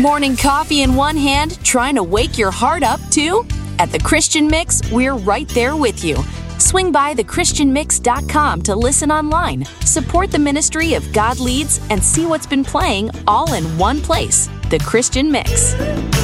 Morning coffee in one hand, trying to wake your heart up too? At The Christian Mix, we're right there with you. Swing by thechristianmix.com to listen online, support the ministry of God Leads, and see what's been playing all in one place. The Christian Mix.